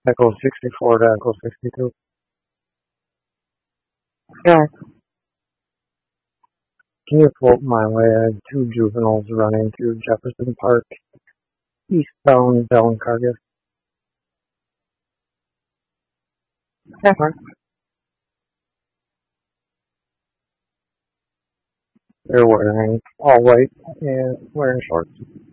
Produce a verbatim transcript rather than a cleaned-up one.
Echo sixty-four to Echo sixty-two. Yeah. Can you float my way? I had two juveniles running through Jefferson Park, eastbound down Cargill. That works. They're wearing all white and wearing shorts.